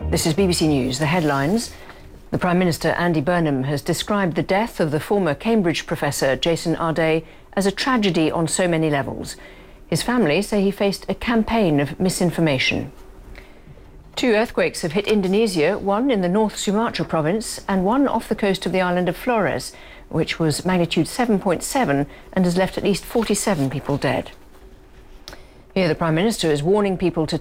This is BBC News. The headlines. The Prime Minister, Andy Burnham, has described the death of the former Cambridge professor Jason Arday as a tragedy on so many levels. His family say he faced a campaign of misinformation. 2 earthquakes have hit Indonesia, one in the North Sumatra province and one off the coast of the island of Flores, which was magnitude 7.7 and has left at least 47 people dead. Here the Prime Minister is warning people to